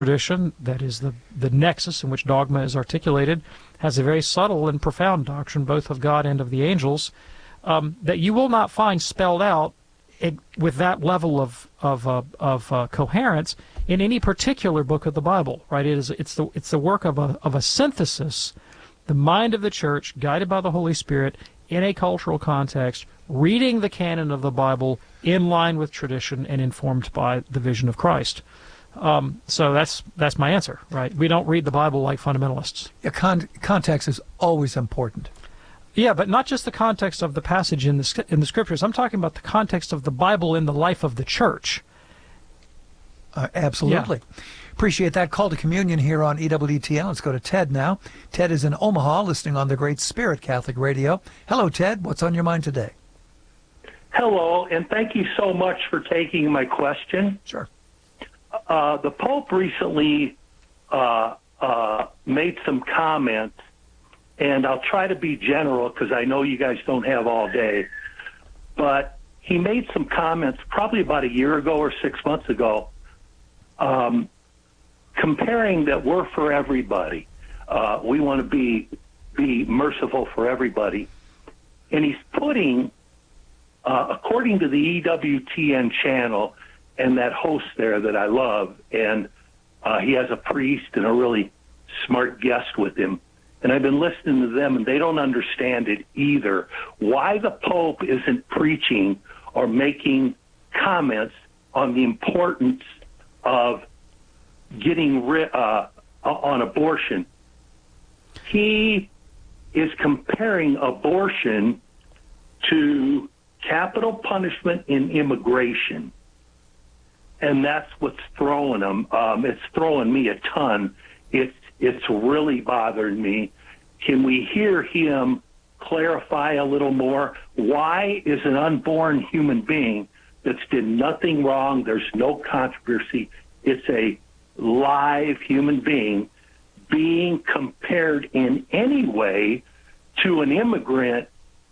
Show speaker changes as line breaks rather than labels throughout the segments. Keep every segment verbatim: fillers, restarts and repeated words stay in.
tradition, that is the, the nexus in which dogma is articulated, has a very subtle and profound doctrine, both of God and of the angels, um, that you will not find spelled out it, with that level of of, uh, of uh, coherence in any particular book of the Bible. Right? It is it's the it's the work of a of a synthesis, the mind of the church, guided by the Holy Spirit in a cultural context, reading the canon of the Bible in line with tradition and informed by the vision of Christ. Um, so that's that's my answer, right? We don't read the Bible like fundamentalists.
Yeah, con- context is always important.
Yeah, but not just the context of the passage in the in the Scriptures. I'm talking about the context of the Bible in the life of the church.
Uh, absolutely. Yeah. Appreciate that call to communion here on E W T N. Let's go to Ted now. Ted is in Omaha, listening on the Great Spirit Catholic Radio. Hello, Ted. What's on your mind today?
Hello, and thank you so much for taking my question.
Sure.
Uh, the Pope recently uh, uh, made some comments, and I'll try to be general because I know you guys don't have all day, but he made some comments probably about a year ago or six months ago, um, comparing that we're for everybody. Uh, we want to be be merciful for everybody. And he's putting, uh, according to the E W T N channel, and that host there that I love, and uh, he has a priest and a really smart guest with him. And I've been listening to them, and they don't understand it either. Why the Pope isn't preaching or making comments on the importance of getting rid uh, on abortion. He is comparing abortion to capital punishment in immigration. And that's what's throwing them. Um, it's throwing me a ton. It's it's really bothering me. Can we hear him clarify a little more? Why is an unborn human being that's did nothing wrong, there's no controversy, it's a live human being, being compared in any way to an immigrant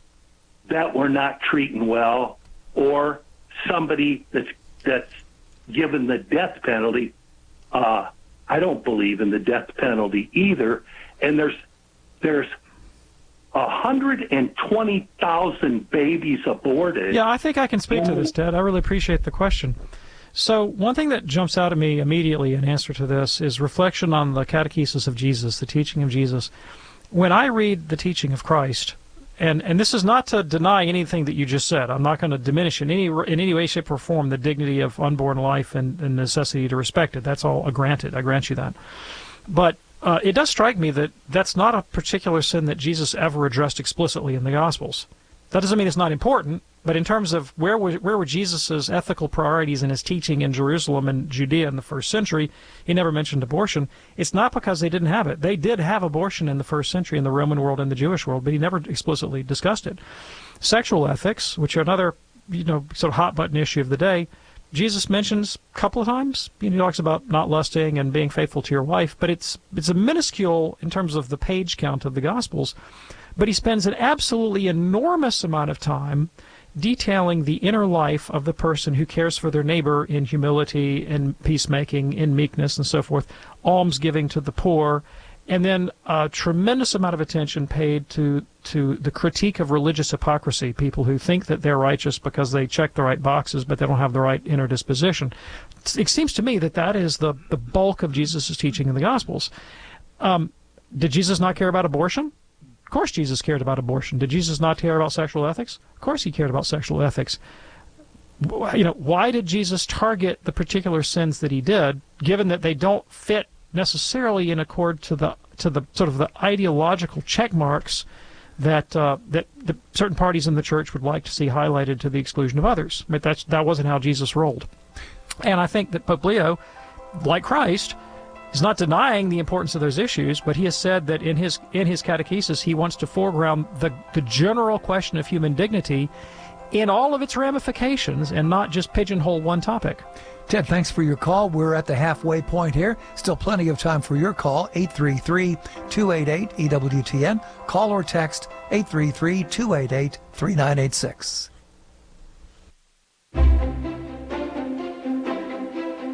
that we're not treating well, or somebody that's that's given the death penalty? uh, I don't believe in the death penalty either. And there's there's one hundred twenty thousand babies aborted.
Yeah, I think I can speak to this, Ted. I really appreciate the question. So one thing that jumps out at me immediately in answer to this is reflection on the catechesis of Jesus, the teaching of Jesus. When I read the teaching of Christ, And and this is not to deny anything that you just said. I'm not going to diminish in any in any way, shape, or form the dignity of unborn life and the necessity to respect it. That's all granted. I grant you that. But uh, it does strike me that that's not a particular sin that Jesus ever addressed explicitly in the Gospels. That doesn't mean it's not important, but in terms of where were, where were Jesus' ethical priorities in his teaching in Jerusalem and Judea in the first century, he never mentioned abortion. It's not because they didn't have it. They did have abortion in the first century in the Roman world and the Jewish world, but he never explicitly discussed it. Sexual ethics, which are another, you know, sort of hot-button issue of the day, Jesus mentions a couple of times. You know, he talks about not lusting and being faithful to your wife, but it's it's a minuscule in terms of the page count of the Gospels. But he spends an absolutely enormous amount of time detailing the inner life of the person who cares for their neighbor in humility, in peacemaking, in meekness, and so forth, almsgiving to the poor, and then a tremendous amount of attention paid to, to the critique of religious hypocrisy, people who think that they're righteous because they check the right boxes, but they don't have the right inner disposition. It seems to me that that is the, the bulk of Jesus' teaching in the Gospels. Um, did Jesus not care about abortion? Of course Jesus cared about abortion. Did Jesus not care about sexual ethics? Of course he cared about sexual ethics. You know, why did Jesus target the particular sins that he did, given that they don't fit necessarily in accord to the to the sort of the ideological check marks that uh, that the certain parties in the church would like to see highlighted to the exclusion of others? But that's that wasn't how Jesus rolled. And I think that Pope Leo, like Christ, is not denying the importance of those issues, but he has said that in his in his catechesis he wants to foreground the, the general question of human dignity in all of its ramifications and not just pigeonhole one topic.
Ted, thanks for your call. We're at the halfway point here. Still plenty of time for your call, eight three three, two eight eight, E W T N. Call or text eight three three, two eight eight, three nine eight six.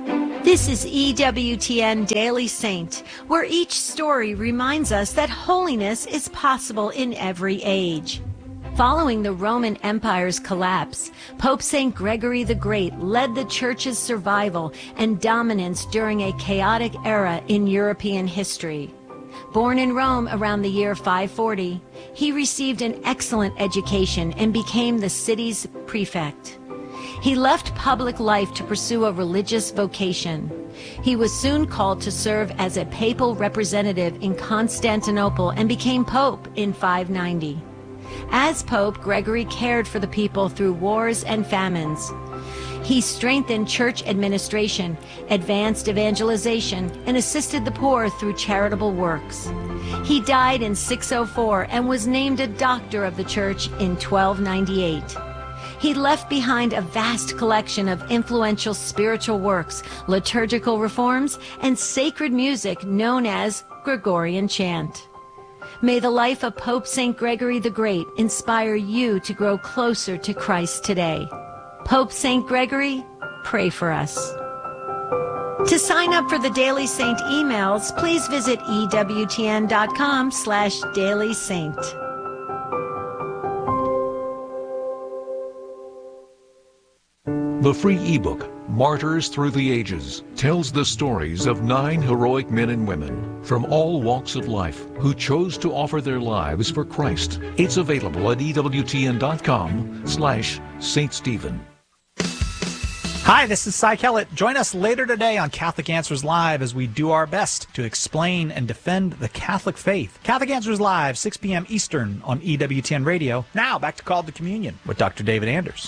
This is E W T N Daily Saint, where each story reminds us that holiness is possible in every age. Following the Roman Empire's collapse, Pope Saint Gregory the Great led the Church's survival and dominance during a chaotic era in European history. Born in Rome around the year five forty, he received an excellent education and became the city's prefect. He left public life to pursue a religious vocation. He was soon called to serve as a papal representative in Constantinople and became pope in five ninety. As pope, Gregory cared for the people through wars and famines. He strengthened church administration, advanced evangelization, and assisted the poor through charitable works. He died in six oh four and was named a doctor of the church in twelve ninety-eight. He left behind a vast collection of influential spiritual works, liturgical reforms, and sacred music known as Gregorian chant. May the life of Pope Saint Gregory the Great inspire you to grow closer to Christ today. Pope Saint Gregory, pray for us. To sign up for the Daily Saint emails, please visit ewtn.com slash Daily Saint.
The free ebook, Martyrs Through the Ages, tells the stories of nine heroic men and women from all walks of life who chose to offer their lives for Christ. It's available at ewtn.com slash Saint Stephen.
Hi, this is Cy Kellett. Join us later today on Catholic Answers Live as we do our best to explain and defend the Catholic faith. Catholic Answers Live, six p.m. Eastern on E W T N Radio. Now, back to Call to Communion with Doctor David Anders.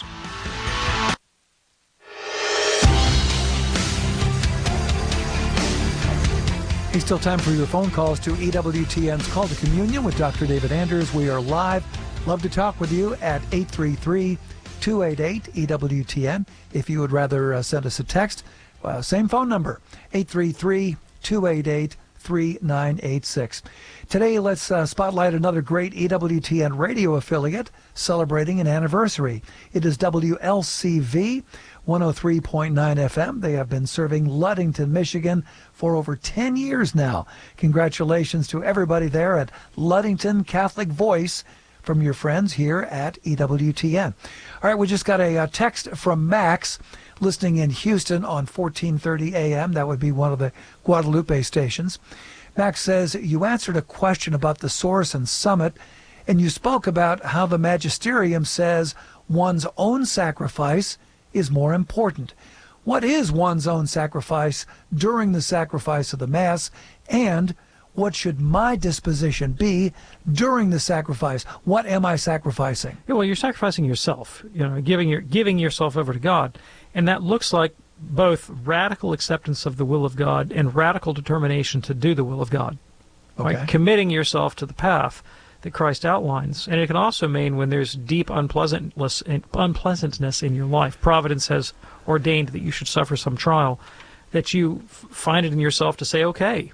It's still time for your phone calls to E W T N's Call to Communion with Doctor David Anders. We are live. Love to talk with you at eight three three, two eight eight, E W T N. If you would rather uh, send us a text, well, same phone number, eight three three, two eight eight, three nine eight six. Today, let's uh, spotlight another great E W T N radio affiliate celebrating an anniversary. It is W L C V one oh three point nine F M. They have been serving Ludington, Michigan for over ten years now. Congratulations to everybody there at Ludington Catholic Voice from your friends here at E W T N. All right, we just got a, a text from Max listening in Houston on fourteen thirty A M. That would be one of the Guadalupe stations. Max says, you answered a question about the Source and Summit, and you spoke about how the Magisterium says one's own sacrifice is more important. What is one's own sacrifice during the sacrifice of the Mass, and what should my disposition be during the sacrifice? What am I sacrificing?
Yeah, well, you're sacrificing yourself, you know, giving your giving yourself over to God, and that looks like both radical acceptance of the will of God and radical determination to do the will of God.
Okay.
Right? Committing yourself to the path that Christ outlines. And it can also mean when there's deep unpleasantness, unpleasantness in your life. Providence has ordained that you should suffer some trial, that you f- find it in yourself to say, okay.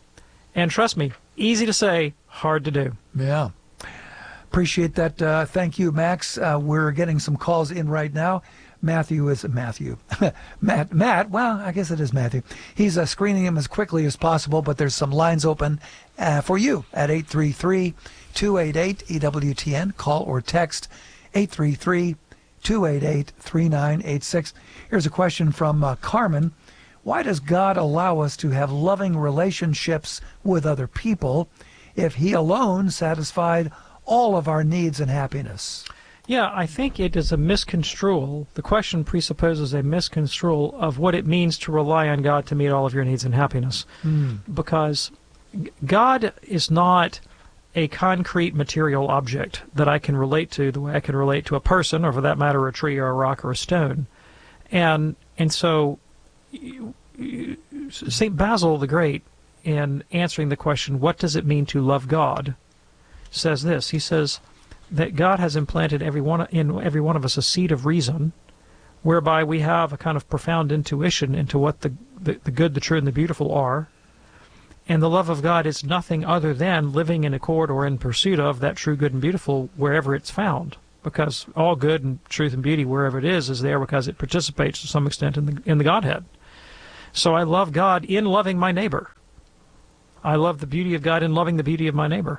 And trust me, easy to say, hard to do.
Yeah. Appreciate that. Uh, thank you, Max. Uh, we're getting some calls in right now. Matthew is Matthew. Matt, Matt, well, I guess it is Matthew. He's uh, screening him as quickly as possible, but there's some lines open uh, for you at eight three three, two eight eight, E W T N. Call or text eight three three, two eight eight, three nine eight six. Here's a question from uh, Carmen. Why does God allow us to have loving relationships with other people if He alone satisfied all of our needs and happiness?
Yeah, I think it is a misconstrual. The question presupposes a misconstrual of what it means to rely on God to meet all of your needs and happiness. Mm. Because God is not a concrete material object that I can relate to the way I can relate to a person, or for that matter, a tree or a rock or a stone. And and so Saint Basil the Great, in answering the question, what does it mean to love God, says this. He says that God has implanted every one, in every one of us a seed of reason, whereby we have a kind of profound intuition into what the, the, the good, the true, and the beautiful are. And the love of God is nothing other than living in accord or in pursuit of that true, good, and beautiful wherever it's found. Because all good and truth and beauty, wherever it is, is there because it participates to some extent in the, in the Godhead. So I love God in loving my neighbor. I love the beauty of God in loving the beauty of my neighbor.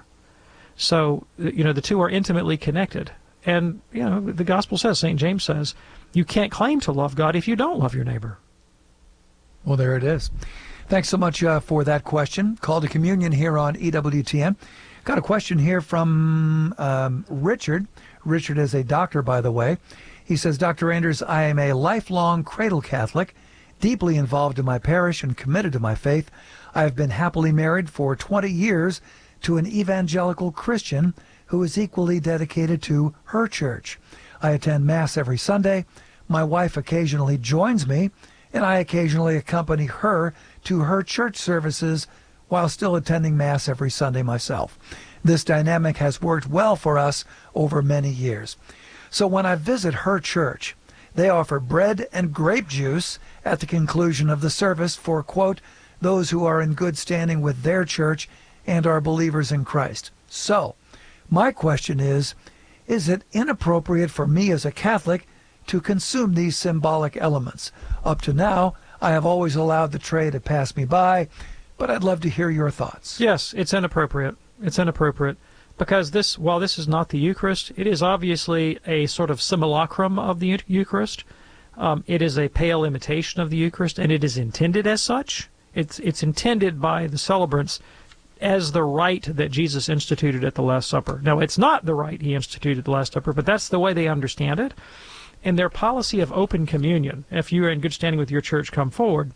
So, you know, the two are intimately connected. And, you know, the gospel says, Saint James says, you can't claim to love God if you don't love your neighbor.
Well, there it is. Thanks so much uh, for that question. Call to Communion here on E W T N. Got a question here from um, Richard. Richard is a doctor, by the way. He says, Doctor Anders, I am a lifelong cradle Catholic, deeply involved in my parish and committed to my faith. I have been happily married for twenty years to an evangelical Christian who is equally dedicated to her church. I attend Mass every Sunday. My wife occasionally joins me, and I occasionally accompany her to her church services while still attending Mass every Sunday myself. This dynamic has worked well for us over many years. So when I visit her church, they offer bread and grape juice at the conclusion of the service for, quote, those who are in good standing with their church and are believers in Christ. So, my question is, is it inappropriate for me as a Catholic to consume these symbolic elements? Up to now, I have always allowed the tray to pass me by, but I'd love to hear your thoughts.
Yes, it's inappropriate. It's inappropriate because this, while this is not the Eucharist, it is obviously a sort of simulacrum of the Eucharist. Um, it is a pale imitation of the Eucharist, and it is intended as such. It's it's intended by the celebrants as the rite that Jesus instituted at the Last Supper. Now, it's not the rite he instituted at the Last Supper, but that's the way they understand it. And their policy of open communion, if you are in good standing with your church, come forward,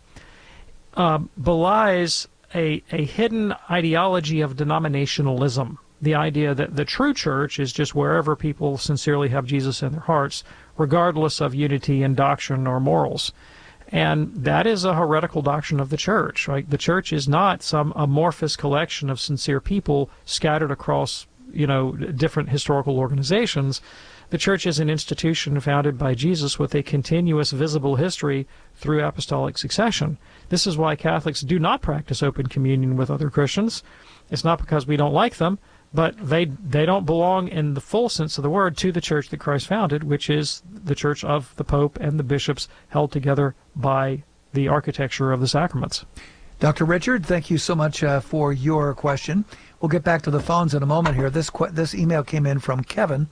um, belies a, a hidden ideology of denominationalism. The idea that the true church is just wherever people sincerely have Jesus in their hearts, regardless of unity in doctrine or morals. And that is a heretical doctrine of the church, right? The church is not some amorphous collection of sincere people scattered across, you know, different historical organizations. The church is an institution founded by Jesus with a continuous visible history through apostolic succession. This is why Catholics do not practice open communion with other Christians. It's not because we don't like them, but they they don't belong in the full sense of the word to the church that Christ founded, which is the church of the Pope and the bishops held together by the architecture of the sacraments.
Doctor Richard, thank you so much uh, for your question. We'll get back to the phones in a moment here. This qu- this email came in from Kevin.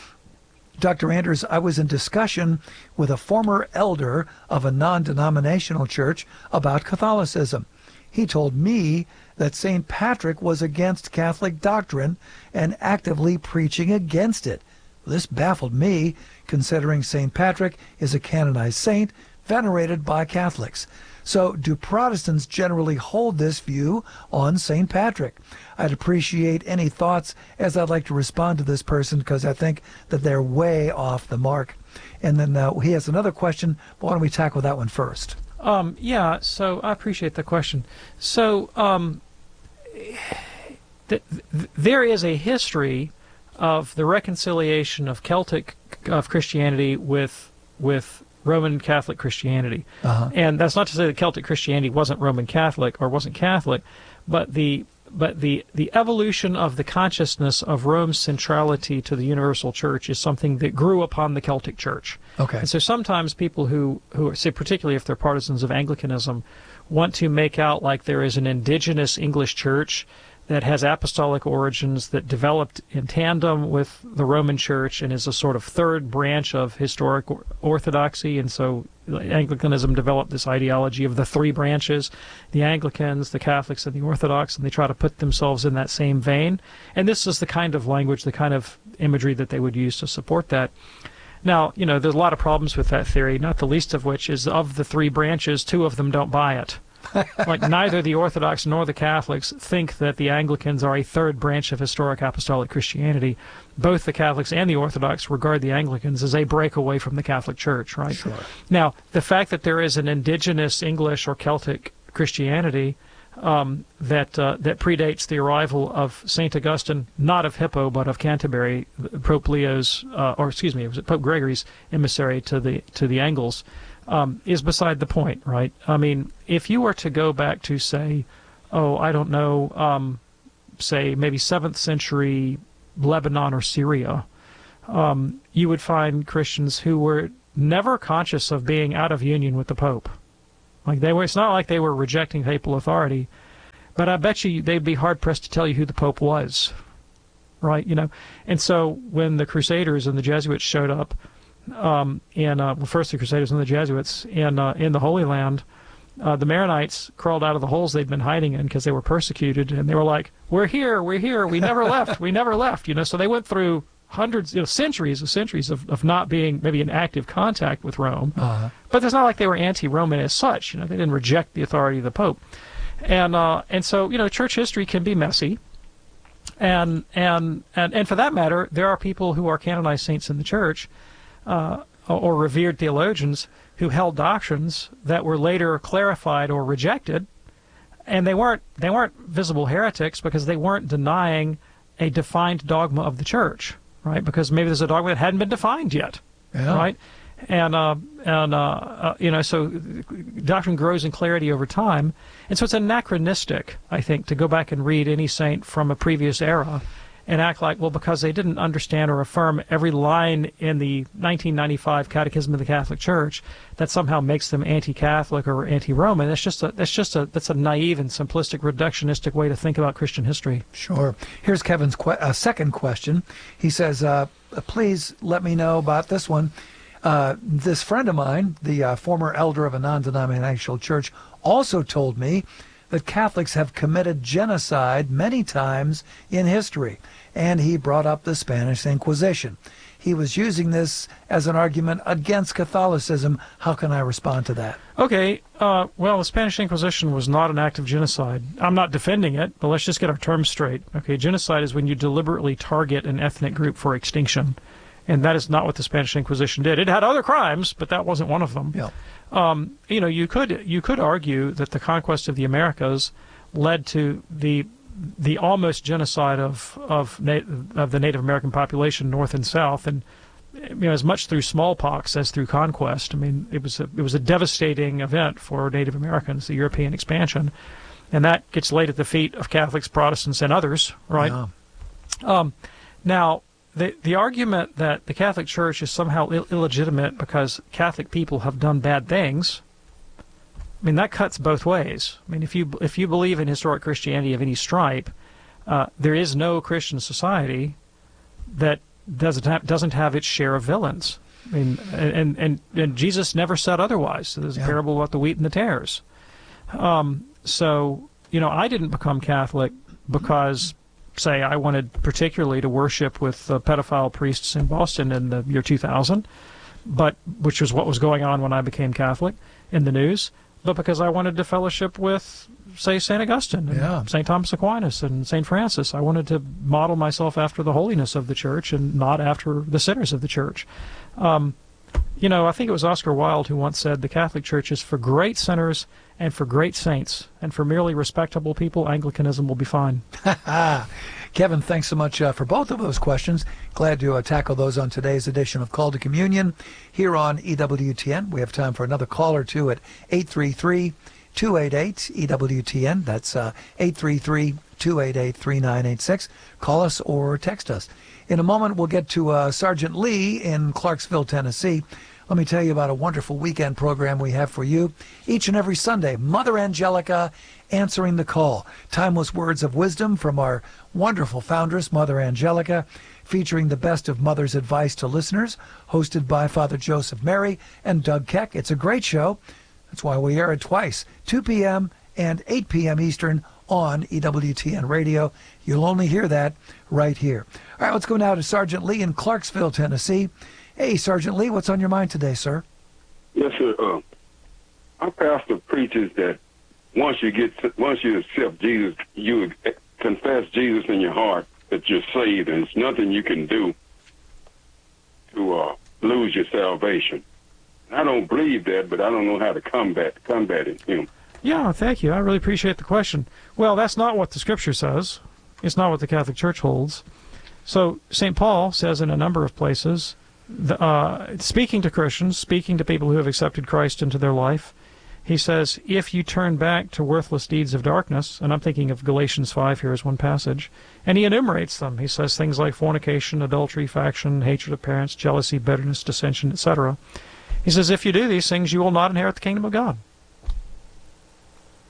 Doctor Anders, I was in discussion with a former elder of a non-denominational church about Catholicism. He told me that Saint Patrick was against Catholic doctrine and actively preaching against it. This baffled me, considering Saint Patrick is a canonized saint venerated by Catholics. So do Protestants generally hold this view on Saint Patrick? I'd appreciate any thoughts, as I'd like to respond to this person because I think that they're way off the mark. And then uh, he has another question, but why don't we tackle that one first?
Um, yeah, so I appreciate the question. So um, th- th- there is a history of the reconciliation of Celtic of Christianity with with Roman Catholic Christianity. Uh-huh. And that's not to say that Celtic Christianity wasn't Roman Catholic or wasn't Catholic, but the but the, the evolution of the consciousness of Rome's centrality to the universal church is something that grew upon the Celtic church.
Okay.
And so sometimes people who, who say, particularly if they're partisans of Anglicanism, want to make out like there is an indigenous English church that has apostolic origins that developed in tandem with the Roman Church and is a sort of third branch of historic orthodoxy. And so Anglicanism developed this ideology of the three branches, the Anglicans, the Catholics, and the Orthodox, and they try to put themselves in that same vein. And this is the kind of language, the kind of imagery that they would use to support that. Now, you know, there's a lot of problems with that theory, not the least of which is of the three branches, two of them don't buy it. Like neither the Orthodox nor the Catholics think that the Anglicans are a third branch of historic apostolic Christianity. Both the Catholics and the Orthodox regard the Anglicans as a breakaway from the Catholic Church, right?
Sure.
Now, the fact that there is an indigenous English or Celtic Christianity um, that uh, that predates the arrival of Saint Augustine, not of Hippo, but of Canterbury, Pope Leo's, uh, or excuse me, it was Pope Gregory's emissary to the to the Angles, um, is beside the point, right? I mean, if you were to go back to, say, oh, I don't know, um, say maybe seventh century Lebanon or Syria, um, you would find Christians who were never conscious of being out of union with the Pope. Like they were, it's not like they were rejecting papal authority, but I bet you they'd be hard pressed to tell you who the Pope was, right? You know, and so when the Crusaders and the Jesuits showed up, um, in uh, well, first the Crusaders and the Jesuits in uh, in the Holy Land, uh, the Maronites crawled out of the holes they'd been hiding in because they were persecuted, and they were like, "We're here, we're here, we never left, we never left." You know, so they went through hundreds, you know, centuries of centuries of, of not being maybe in active contact with Rome. Uh-huh. But it's not like they were anti-Roman as such. You know, they didn't reject the authority of the Pope. And uh, and so, you know, church history can be messy. And, and, and, and for that matter, there are people who are canonized saints in the church uh, or revered theologians who held doctrines that were later clarified or rejected. And they weren't they weren't visible heretics because they weren't denying a defined dogma of the church. Right, because maybe there's a dogma that hadn't been defined yet, yeah. right? And uh, and uh, uh, you know, so doctrine grows in clarity over time, and so it's anachronistic, I think, to go back and read any saint from a previous era and act like, well, because they didn't understand or affirm every line in the nineteen ninety-five Catechism of the Catholic Church, that somehow makes them anti-Catholic or anti-Roman. That's just a that's just a that's a naive and simplistic, reductionistic way to think about Christian history.
Sure. Here's Kevin's que- uh, second question. He says, uh, "Please let me know about this one. Uh, this friend of mine, the uh, former elder of a non-denominational church, also told me that Catholics have committed genocide many times in history, and he brought up the Spanish Inquisition. He was using this as an argument against Catholicism. How can I respond to that?"
Okay, uh, well, the Spanish Inquisition was not an act of genocide. I'm not defending it, but let's just get our terms straight. Okay, genocide is when you deliberately target an ethnic group for extinction, and that is not what the Spanish Inquisition did. It had other crimes, but that wasn't one of them.
Yeah.
Um, you know, you could you could argue that the conquest of the Americas led to the the almost genocide of of, na- of the Native American population, north and south, and you know, as much through smallpox as through conquest. I mean, it was a, it was a devastating event for Native Americans, the European expansion, and that gets laid at the feet of Catholics, Protestants, and others, right?
Yeah.
Um, now. The the argument that the Catholic Church is somehow Ill- illegitimate because Catholic people have done bad things, I mean, that cuts both ways. I mean, if you if you believe in historic Christianity of any stripe, uh, there is no Christian society that doesn't have, doesn't have its share of villains. I mean, and and, and Jesus never said otherwise. So there's a yeah. parable about the wheat and the tares. Um, so, you know, I didn't become Catholic because, say, I wanted particularly to worship with uh, pedophile priests in Boston in the year two thousand, but which was what was going on when I became Catholic in the news, but because I wanted to fellowship with, say, Saint Augustine and
yeah.
Saint Thomas Aquinas and Saint Francis. I wanted to model myself after the holiness of the Church and not after the sinners of the Church. Um, you know, I think it was Oscar Wilde who once said, the Catholic Church is for great sinners and for great saints, and for merely respectable people, Anglicanism will be fine.
Kevin, thanks so much uh, for both of those questions. Glad to uh, tackle those on today's edition of Call to Communion here on E W T N. We have time for another call or two at eight three three, two eight eight, E W T N. That's uh, eight three three, two eight eight, three nine eight six. Call us or text us. In a moment, we'll get to uh, Sergeant Lee in Clarksville, Tennessee. Let me tell you about a wonderful weekend program we have for you. Each and every Sunday, Mother Angelica answering the call. Timeless words of wisdom from our wonderful foundress, Mother Angelica, featuring the best of Mother's advice to listeners, hosted by Father Joseph Mary and Doug Keck. It's a great show. That's why we air it twice, two p.m. and eight p.m. Eastern on E W T N Radio. You'll only hear that right here. All right, let's go now to Sergeant Lee in Clarksville, Tennessee. Hey, Sergeant Lee, what's on your mind today, sir?
Yes, sir. Uh, our pastor preaches that once you get, once you accept Jesus, you confess Jesus in your heart, that you're saved, and there's nothing you can do to uh, lose your salvation. I don't believe that, but I don't know how to combat combat it. You know?
Yeah, thank you. I really appreciate the question. Well, that's not what the Scripture says. It's not what the Catholic Church holds. So Saint Paul says in a number of places, the, uh, speaking to Christians, speaking to people who have accepted Christ into their life, he says, if you turn back to worthless deeds of darkness, and I'm thinking of Galatians five here as one passage, and he enumerates them. He says things like fornication, adultery, faction, hatred of parents, jealousy, bitterness, dissension, et cetera. He says, if you do these things, you will not inherit the kingdom of God.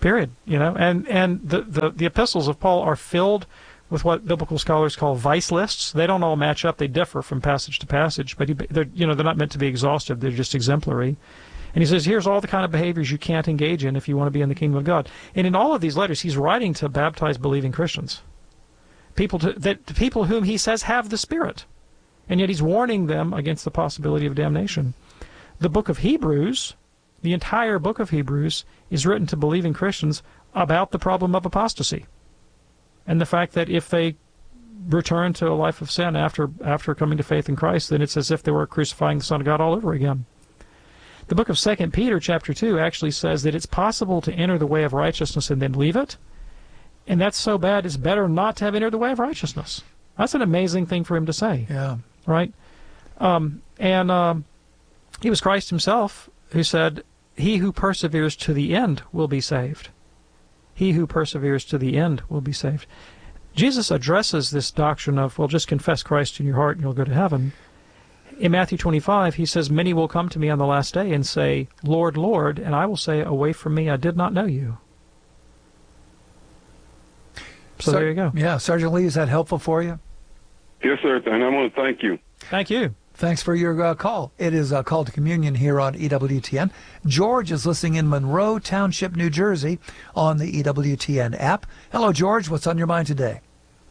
Period. You know, and and the, the, the epistles of Paul are filled with what biblical scholars call vice lists. They don't all match up. They differ from passage to passage, but he, they're you know they're not meant to be exhaustive. They're just exemplary. And he says, here's all the kind of behaviors you can't engage in if you want to be in the kingdom of God. And in all of these letters, he's writing to baptized, believing Christians, people to, that people whom he says have the Spirit, and yet he's warning them against the possibility of damnation. The book of Hebrews, the entire book of Hebrews, is written to believing Christians about the problem of apostasy, and the fact that if they return to a life of sin after after coming to faith in Christ, then it's as if they were crucifying the Son of God all over again. The book of Second Peter, chapter two, actually says that it's possible to enter the way of righteousness and then leave it, and that's so bad it's better not to have entered the way of righteousness. That's an amazing thing for him to say.
Yeah.
Right? Um, and um, it was Christ himself who said, he who perseveres to the end will be saved. He who perseveres to the end will be saved. Jesus addresses this doctrine of, well, just confess Christ in your heart and you'll go to heaven. In Matthew twenty-five, he says, many will come to me on the last day and say, Lord, Lord, and I will say, away from me, I did not know you. So, so there you go.
Yeah, Sergeant Lee, is that helpful for you?
Yes, sir, and I want to thank you.
Thank you.
Thanks for your uh, call. It is a call to communion here on E W T N. George is listening in Monroe Township, New Jersey on the E W T N app. Hello, George. What's on your mind today?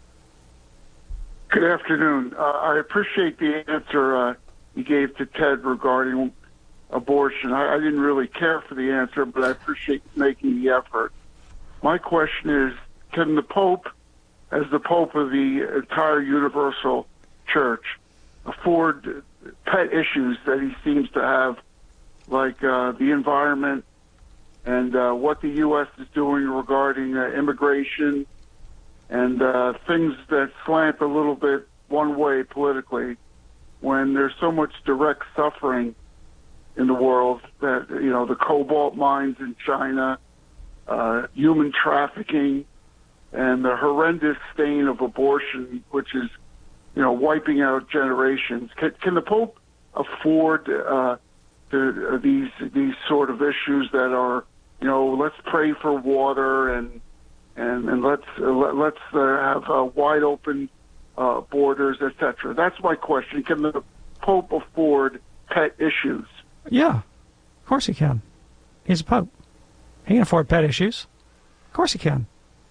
Good afternoon. Uh, I appreciate the answer uh, you gave to Ted regarding abortion. I, I didn't really care for the answer, but I appreciate making the effort. My question is, can the Pope, as the Pope of the entire Universal Church, afford pet issues that he seems to have, like uh, the environment and uh, what the U S is doing regarding uh, immigration and uh, things that slant a little bit one way politically, when there's so much direct suffering in the world that, you know, the cobalt mines in China, uh, human trafficking, and the horrendous stain of abortion, which is, you know, wiping out generations. Can, can the Pope afford uh, the, uh, these these sort of issues that are, you know, let's pray for water and and, and let's uh, let, let's uh, have uh, wide open uh, borders, et cetera. That's my question. Can the Pope afford pet issues?
Yeah, of course he can. He's a Pope. He can afford pet issues. Of course he can.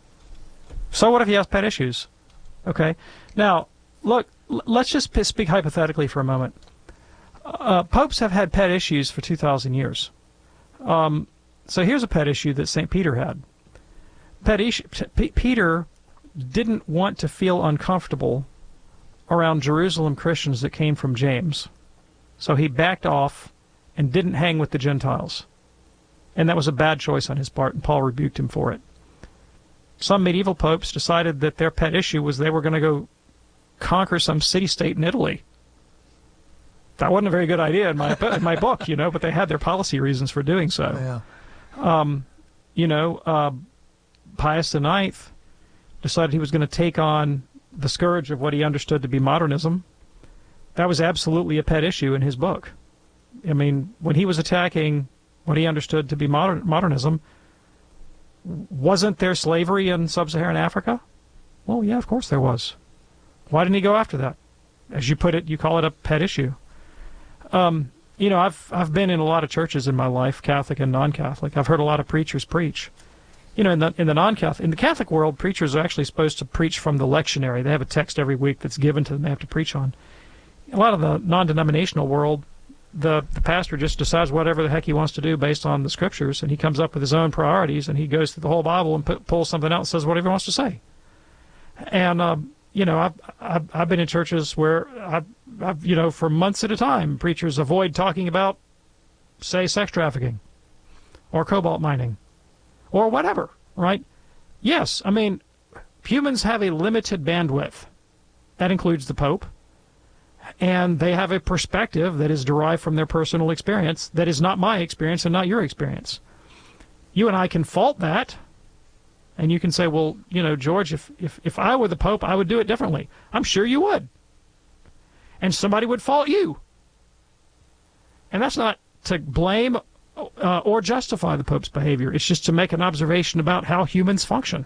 So what if he has pet issues? Okay. Now, look, let's just speak hypothetically for a moment. Uh, popes have had pet issues for two thousand years. Um, so here's a pet issue that Saint Peter had. Pet issue, P- Peter didn't want to feel uncomfortable around Jerusalem Christians that came from James. So he backed off and didn't hang with the Gentiles. And that was a bad choice on his part, and Paul rebuked him for it. Some medieval popes decided that their pet issue was they were going to go conquer some city-state in Italy. That wasn't a very good idea in my in my book, you know, but they had their policy reasons for doing so.
Yeah.
Um, you know, uh, Pius the Ninth decided he was going to take on the scourge of what he understood to be modernism. That was absolutely a pet issue in his book. I mean, when he was attacking what he understood to be modern, modernism, wasn't there slavery in sub-Saharan Africa? Well, yeah, of course there was. Why didn't he go after that? As you put it, you call it a pet issue. Um, you know, I've I've been in a lot of churches in my life, Catholic and non-Catholic. I've heard a lot of preachers preach. You know, in the in the non-Catholic, in the Catholic world, preachers are actually supposed to preach from the lectionary. They have a text every week that's given to them they have to preach on. A lot of the non-denominational world, the the pastor just decides whatever the heck he wants to do based on the scriptures, and he comes up with his own priorities, and he goes through the whole Bible and put, pulls something out and says whatever he wants to say. And um, you know, I've, I've I've been in churches where I've, I've you know for months at a time, preachers avoid talking about, say, sex trafficking, or cobalt mining, or whatever. Right? Yes, I mean, humans have a limited bandwidth. That includes the Pope. And they have a perspective that is derived from their personal experience that is not my experience and not your experience. You and I can fault that, and you can say, well, you know, George, if, if, if I were the Pope, I would do it differently. I'm sure you would. And somebody would fault you. And that's not to blame uh, or justify the Pope's behavior. It's just to make an observation about how humans function.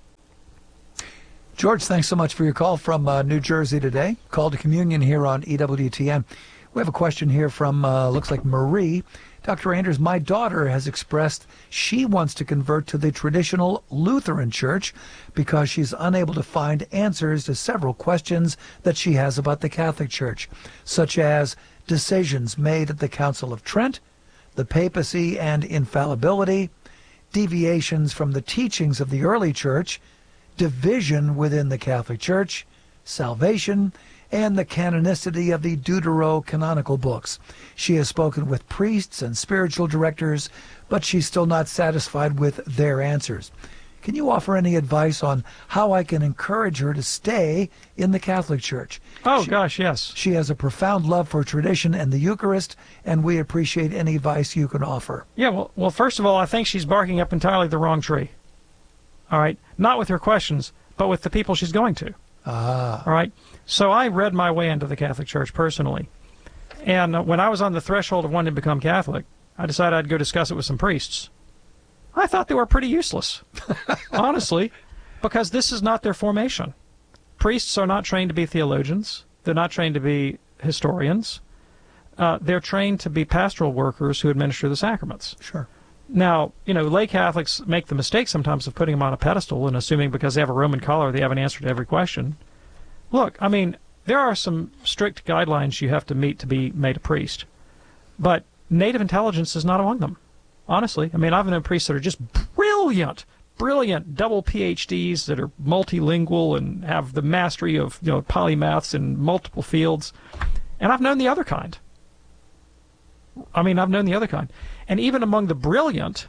George, thanks so much for your call from uh, New Jersey today. Call to Communion here on E W T N. We have a question here from, uh, looks like Marie. Doctor Anders, my daughter has expressed she wants to convert to the traditional Lutheran Church because she's unable to find answers to several questions that she has about the Catholic Church, such as decisions made at the Council of Trent, the papacy and infallibility, deviations from the teachings of the early Church, division within the Catholic Church, salvation, and the canonicity of the deuterocanonical books. She has spoken with priests and spiritual directors, but she's still not satisfied with their answers. Can you offer any advice on how I can encourage her to stay in the Catholic Church?
Oh,
she,
gosh, yes.
She has a profound love for tradition and the Eucharist, and we appreciate any advice you can offer.
Yeah, well, well, first of all, I think she's barking up entirely the wrong tree. All right? Not with her questions, but with the people she's going to.
Ah.
All right? So I read my way into the Catholic Church personally. And uh, when I was on the threshold of wanting to become Catholic, I decided I'd go discuss it with some priests. I thought they were pretty useless, honestly, because this is not their formation. Priests are not trained to be theologians. They're not trained to be historians. Uh, they're trained to be pastoral workers who administer the sacraments.
Sure.
Now, you know, lay Catholics make the mistake sometimes of putting them on a pedestal and assuming because they have a Roman collar they have an answer to every question. Look, I mean, there are some strict guidelines you have to meet to be made a priest, but native intelligence is not among them, honestly. I mean, I've known priests that are just brilliant, brilliant double P H Ds that are multilingual and have the mastery of, you know, polymaths in multiple fields, and I've known the other kind. I mean, I've known the other kind. And even among the brilliant,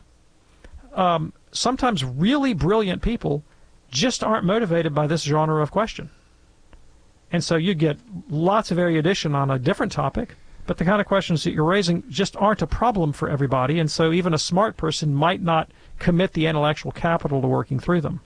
um, sometimes really brilliant people just aren't motivated by this genre of question. And so you get lots of erudition on a different topic, but the kind of questions that you're raising just aren't a problem for everybody, and so even a smart person might not commit the intellectual capital to working through them.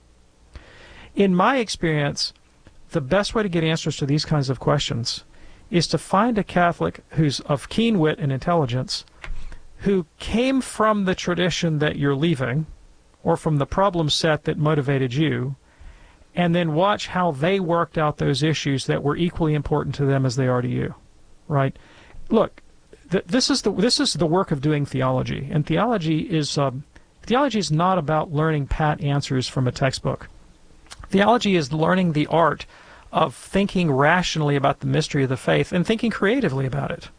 In my experience, the best way to get answers to these kinds of questions is to find a Catholic who's of keen wit and intelligence, who came from the tradition that you're leaving, or from the problem set that motivated you, and then watch how they worked out those issues that were equally important to them as they are to you, right? Look, th this is the this is the work of doing theology, and theology is um, theology is not about learning pat answers from a textbook. Theology is learning the art of thinking rationally about the mystery of the faith and thinking creatively about it.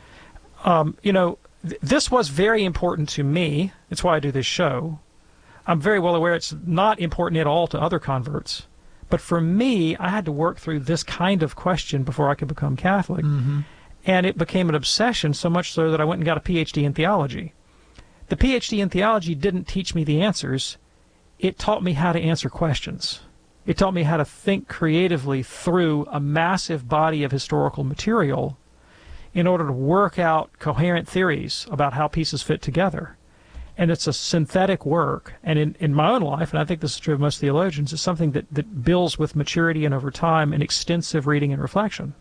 Um, you know, th this was very important to me. It's why I do this show. I'm very well aware it's not important at all to other converts. But for me, I had to work through this kind of question before I could become Catholic. Mm-hmm. And it became an obsession, so much so that I went and got a P H D in theology. The P H D in theology didn't teach me the answers. It taught me how to answer questions. It taught me how to think creatively through a massive body of historical material in order to work out coherent theories about how pieces fit together. And it's a synthetic work. And in, in my own life, and I think this is true of most theologians, it's something that, that builds with maturity and over time and extensive reading and reflection.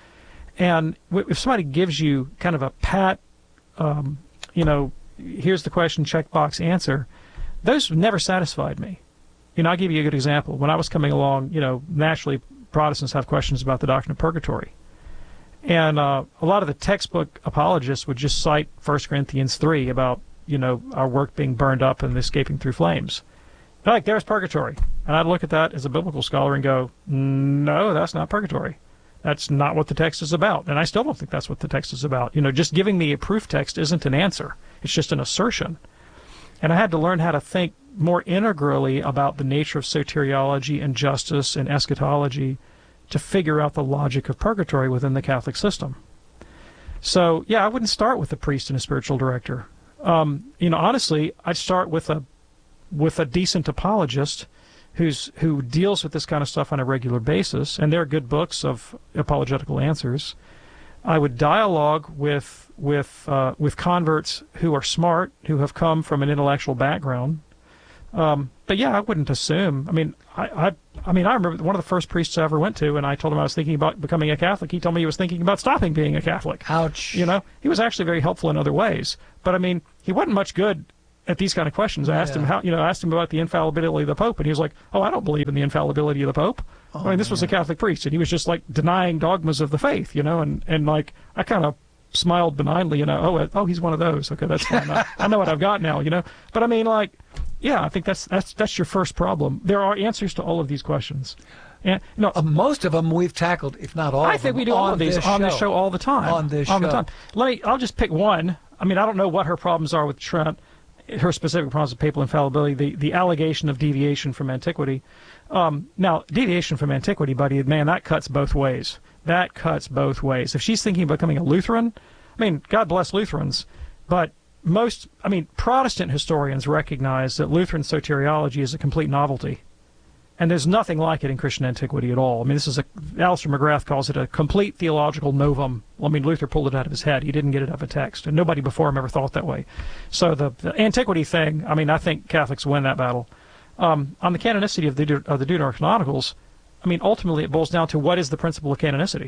And if somebody gives you kind of a pat, um, you know, here's the question, checkbox answer, those never satisfied me. You know, I'll give you a good example. When I was coming along, you know, naturally Protestants have questions about the doctrine of purgatory. And uh, a lot of the textbook apologists would just cite First Corinthians three about, you know, our work being burned up and escaping through flames. They're like, there's purgatory. And I'd look at that as a biblical scholar and go, no, that's not purgatory. That's not what the text is about. And I still don't think that's what the text is about. You know, just giving me a proof text isn't an answer. It's just an assertion. And I had to learn how to think more integrally about the nature of soteriology and justice and eschatology to figure out the logic of purgatory within the Catholic system. So, yeah, I wouldn't start with a priest and a spiritual director. Um, you know, honestly, I'd start with a with a decent apologist who's who deals with this kind of stuff on a regular basis, and there are good books of apologetical answers. I would dialogue with with uh, with converts who are smart, who have come from an intellectual background. Um, but yeah, I wouldn't assume. I mean, I, I I mean, I remember one of the first priests I ever went to, and I told him I was thinking about becoming a Catholic. He told me he was thinking about stopping being a Catholic.
Ouch.
You know, he was actually very helpful in other ways. But I mean, he wasn't much good at these kind of questions. I asked
Yeah.
him how, you know, I asked him about the infallibility of the Pope, and he was like, "Oh, I don't believe in the infallibility of the Pope."
Oh,
I mean, this was a Catholic priest, and he was just like denying dogmas of the faith, you know, and and like I kind of smiled benignly, you know, oh, oh, he's one of those. Okay, that's fine. I, I know what I've got now, you know. But I mean, like, yeah, I think that's that's that's your first problem. There are answers to all of these questions. And no,
Uh, most of them we've tackled, if not all
I
of
think
them,
we do all
on
of these
this
on
show.
this show all the time.
On this
on the
show.
time. Let me. I'll just pick one. I mean, I don't know what her problems are with Trent. Her specific problems with papal infallibility, the, the allegation of deviation from antiquity. Um, now, deviation from antiquity, buddy, man, that cuts both ways. That cuts both ways. If she's thinking of becoming a Lutheran, I mean, God bless Lutherans, but most, I mean, Protestant historians recognize that Lutheran soteriology is a complete novelty. And there's nothing like it in Christian antiquity at all. I mean, this is a, Alistair McGrath calls it a complete theological novum. Well, I mean, Luther pulled it out of his head. He didn't get it out of a text, and nobody before him ever thought that way. So the, the antiquity thing, I mean, I think Catholics win that battle. Um, on the canonicity of the, Deut- of the Deuterocanonicals, I mean, ultimately it boils down to what is the principle of canonicity.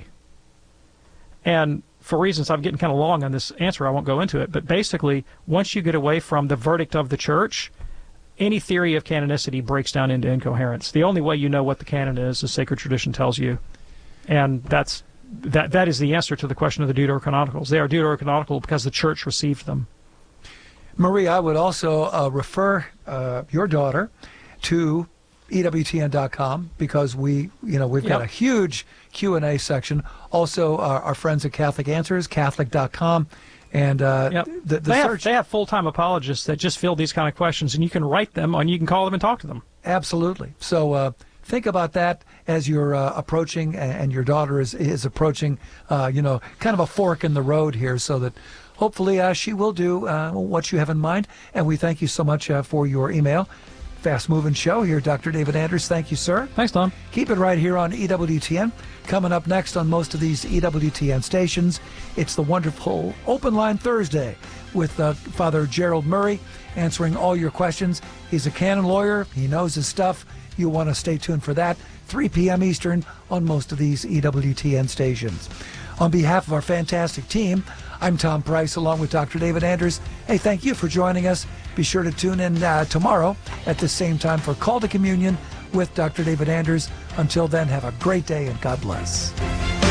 And for reasons I'm getting kind of long on this answer, I won't go into it, but basically, once you get away from the verdict of the church, any theory of canonicity breaks down into incoherence. The only way you know what the canon is, is sacred tradition tells you. And that's that that is the answer to the question of the Deuterocanonicals. They are Deuterocanonical because the church received them.
Marie, I would also uh, refer uh, your daughter to E W T N dot com because we, you know, we've got
Yep.
a huge Q and A section. Also, our, our friends at Catholic Answers, Catholic dot com. And uh,
Yep.
the, the
they, have,
search...
they have full-time apologists that just field these kind of questions, and you can write them, and you can call them and talk to them.
Absolutely. So uh, think about that as you're uh, approaching, and your daughter is, is approaching, uh, you know, kind of a fork in the road here, so that hopefully uh, she will do uh, what you have in mind. And we thank you so much uh, for your email. Fast moving show here, Doctor David Anders. Thank you, sir.
Thanks, Tom.
Keep it right here on E W T N. Coming up next on most of these E W T N stations, it's the wonderful Open Line Thursday with uh, Father Gerald Murray answering all your questions. He's a canon lawyer. He knows his stuff. You'll want to stay tuned for that. three p.m. Eastern on most of these E W T N stations. On behalf of our fantastic team, I'm Tom Price along with Doctor David Anders. Hey, thank you for joining us. Be sure to tune in uh, tomorrow at the same time for Call to Communion with Doctor David Anders. Until then, have a great day and God bless.